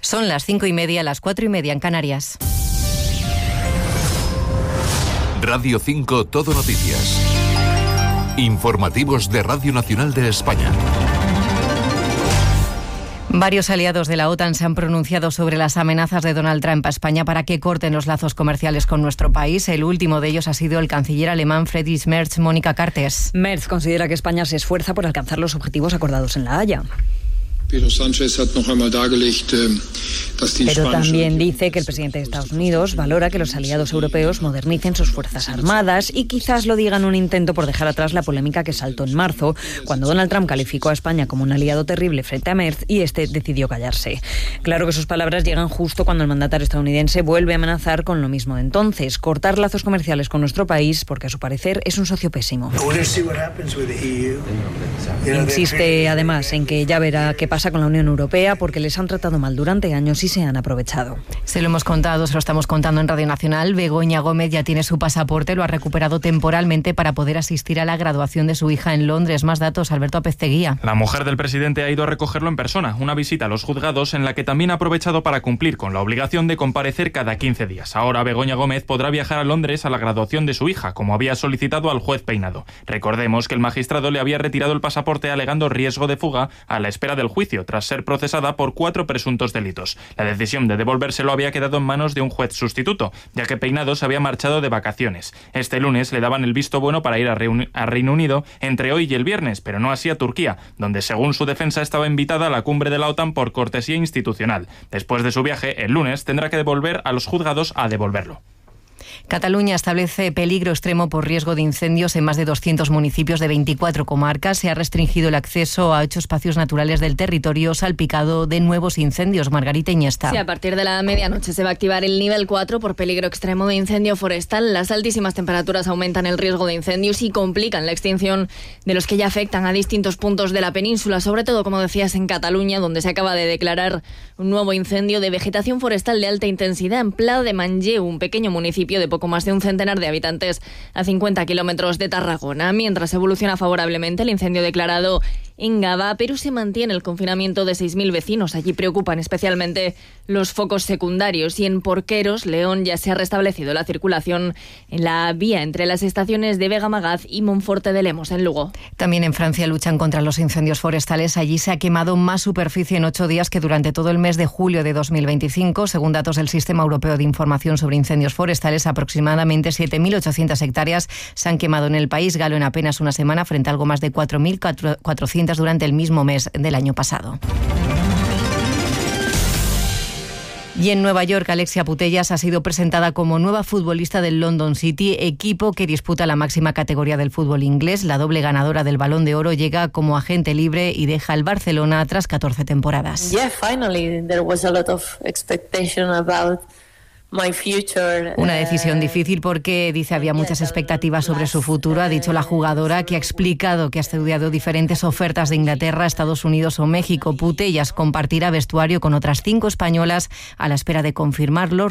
Son las 5:30, las 4:30 en Canarias. Radio 5 Todo Noticias. Informativos de Radio Nacional de España. Varios aliados de la OTAN se han pronunciado sobre las amenazas de Donald Trump a España para que corten los lazos comerciales con nuestro país. El último de ellos ha sido el canciller alemán Friedrich Merz, Mónica Cartes. Merz considera que España se esfuerza por alcanzar los objetivos acordados en La Haya. Pero también dice que el presidente de Estados Unidos valora que los aliados europeos modernicen sus fuerzas armadas y quizás lo digan un intento por dejar atrás la polémica que saltó en marzo, cuando Donald Trump calificó a España como un aliado terrible frente a Merz y este decidió callarse. Claro que sus palabras llegan justo cuando el mandatario estadounidense vuelve a amenazar con lo mismo de entonces, cortar lazos comerciales con nuestro país porque a su parecer es un socio pésimo. Insiste además en que ya verá qué pasa con la Unión Europea porque les han tratado mal durante años y se han aprovechado. Se lo hemos contado, se lo estamos contando en Radio Nacional. Begoña Gómez ya tiene su pasaporte, lo ha recuperado temporalmente para poder asistir a la graduación de su hija en Londres. Más datos, Alberto Apezteguía. La mujer del presidente ha ido a recogerlo en persona, una visita a los juzgados en la que también ha aprovechado para cumplir con la obligación de comparecer cada 15 días. Ahora Begoña Gómez podrá viajar a Londres a la graduación de su hija, como había solicitado al juez Peinado. Recordemos que el magistrado le había retirado el pasaporte alegando riesgo de fuga a la espera del juicio, tras ser procesada por 4 presuntos delitos. La decisión de devolvérselo había quedado en manos de un juez sustituto, ya que Peinado se había marchado de vacaciones. Este lunes le daban el visto bueno para ir a Reino Unido entre hoy y el viernes, pero no así a Turquía, donde según su defensa estaba invitada a la cumbre de la OTAN por cortesía institucional. Después de su viaje, el lunes tendrá que devolver a los juzgados a devolverlo. Cataluña establece peligro extremo por riesgo de incendios en más de 200 municipios de 24 comarcas. Se ha restringido el acceso a 8 espacios naturales del territorio salpicado de nuevos incendios. Margarita Iniesta. Sí, a partir de la medianoche se va a activar el nivel 4 por peligro extremo de incendio forestal. Las altísimas temperaturas aumentan el riesgo de incendios y complican la extinción de los que ya afectan a distintos puntos de la península, sobre todo, como decías, en Cataluña, donde se acaba de declarar un nuevo incendio de vegetación forestal de alta intensidad en Pla de Manlleu, un pequeño municipio de poco más de un centenar de habitantes a 50 kilómetros de Tarragona. Mientras evoluciona favorablemente el incendio declarado en Gavà, pero se mantiene el confinamiento de 6.000 vecinos. Allí preocupan especialmente los focos secundarios y en Porqueros, León, ya se ha restablecido la circulación en la vía entre las estaciones de Vega-Magaz y Monforte de Lemos, en Lugo. También en Francia luchan contra los incendios forestales. Allí se ha quemado más superficie en 8 días que durante todo el mes de julio de 2025. Según datos del Sistema Europeo de Información sobre Incendios Forestales, aproximadamente 7.800 hectáreas se han quemado en el país galo en apenas una semana, frente a algo más de 4.400 durante el mismo mes del año pasado. Y en Nueva York, Alexia Putellas ha sido presentada como nueva futbolista del London City, equipo que disputa la máxima categoría del fútbol inglés. La doble ganadora del Balón de Oro llega como agente libre y deja el Barcelona tras 14 temporadas. Yeah, finally there was a lot of expectation about my future. Una decisión difícil porque, dice, había muchas expectativas sobre su futuro. Ha dicho la jugadora, que ha explicado que ha estudiado diferentes ofertas de Inglaterra, Estados Unidos o México. Putellas compartirá vestuario con otras 5 españolas a la espera de confirmarlo.